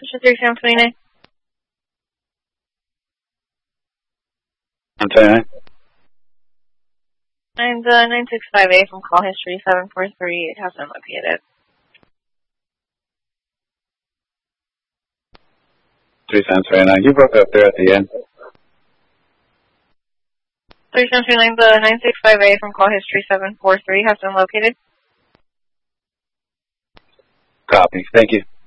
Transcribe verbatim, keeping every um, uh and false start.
This is thirty-seven twenty-nine. I'm twenty-nine. And uh, nine six five A from call history seven four three. It has been located. thirty-seven twenty-nine. You broke up there at the end. thirty-seven twenty-nine, the nine six five A from call history seven four three has been located. Copy. Thank you.